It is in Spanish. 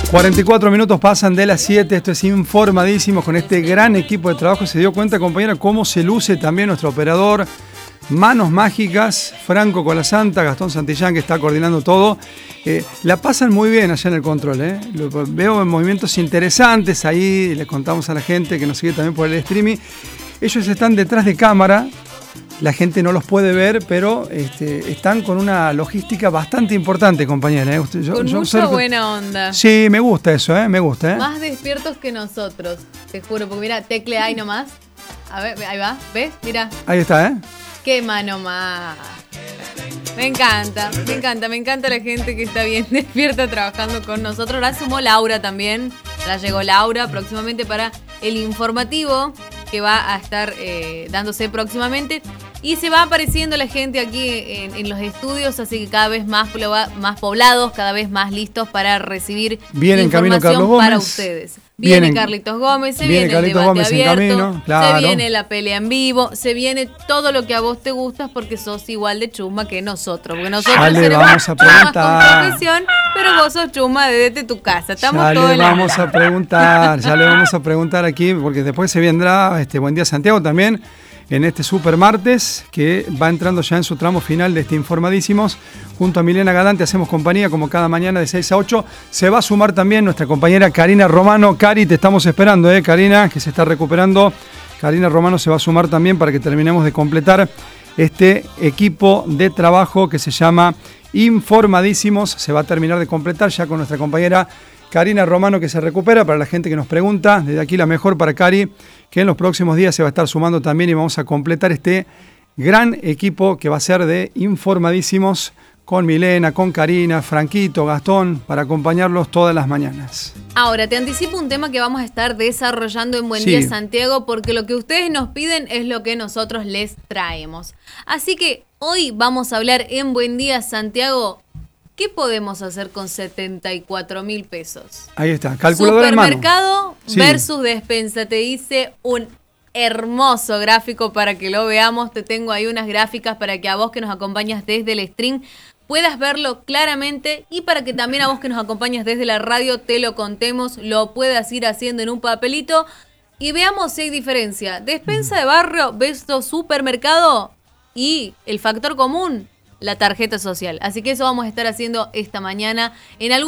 44 minutos pasan de las 7, esto es Informadísimos con este gran equipo de trabajo. Se dio cuenta, compañera, cómo se luce también nuestro operador. Manos mágicas, Franco Colasanta, Gastón Santillán, que está coordinando todo. La pasan muy bien allá en el control, ¿eh? Veo movimientos interesantes ahí, les contamos a la gente que nos sigue también por el streaming. Ellos están detrás de cámara. La gente no los puede ver, pero están con una logística bastante importante, compañera. Con mucha buena onda. Sí, me gusta eso, me gusta. Más despiertos que nosotros, te juro. Porque mira, tecle ahí nomás. A ver, ahí va, ¿ves? Mira. Ahí está, Qué mano más. Me encanta la gente que está bien despierta trabajando con nosotros. Ahora sumó Laura también. Ya llegó Laura próximamente para el informativo que va a estar dándose próximamente. Y se va apareciendo la gente aquí en los estudios, así que cada vez más poblados, cada vez más listos para recibir información para ustedes. Viene Carlitos Gómez, se viene el debate abierto, claro. Se viene la pelea en vivo, se viene todo lo que a vos te gusta porque sos igual de chusma que nosotros. Porque nosotros vamos a preguntar. Con profesión, pero vos sos chusma desde tu casa. Estamos todos ya le vamos a preguntar aquí, porque después se vendrá Buen Día Santiago también, en este super martes, que va entrando ya en su tramo final de Informadísimos. Junto a Milena Gadante hacemos compañía como cada mañana de 6 a 8. Se va a sumar también nuestra compañera Karina Romano. Cari, te estamos esperando, Karina, que se está recuperando. Karina Romano se va a sumar también para que terminemos de completar este equipo de trabajo que se llama Informadísimos. Se va a terminar de completar ya con nuestra compañera Karina Romano, que se recupera. Para la gente que nos pregunta, desde aquí la mejor para Cari, que en los próximos días se va a estar sumando también y vamos a completar este gran equipo que va a ser de Informadísimos con Milena, con Karina, Franquito, Gastón, para acompañarlos todas las mañanas. Ahora, te anticipo un tema que vamos a estar desarrollando en Buen Día Santiago, porque lo que ustedes nos piden es lo que nosotros les traemos. Así que hoy vamos a hablar en Buen Día Santiago. ¿Qué podemos hacer con 74.000 pesos? Ahí está, calculadora en mano. Supermercado versus despensa. Te hice un hermoso gráfico para que lo veamos. Te tengo ahí unas gráficas para que a vos que nos acompañas desde el stream puedas verlo claramente y para que también a vos que nos acompañas desde la radio te lo contemos, lo puedas ir haciendo en un papelito y veamos si hay diferencia. Despensa de barrio versus supermercado y el factor común, la tarjeta social. Así que eso vamos a estar haciendo esta mañana en algún